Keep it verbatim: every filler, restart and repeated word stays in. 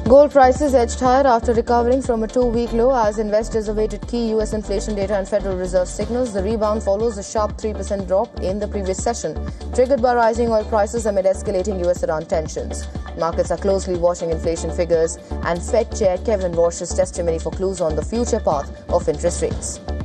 Gold prices edged higher after recovering from a two-week low as investors awaited key U S inflation data and Federal Reserve signals. The rebound follows a sharp three percent drop in the previous session, triggered by rising oil prices amid escalating U S-Iran tensions. Markets are closely watching inflation figures and Fed Chair Kevin Warsh's testimony for clues on the future path of interest rates.